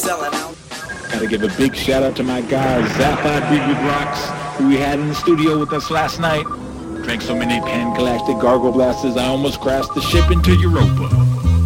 selling out. Gotta give a big shout out to my guy, Zappa Big Rocks, who we had in the studio with us last night. Drank so many Pan Galactic Gargle Blasters, I almost crashed the ship into Europa.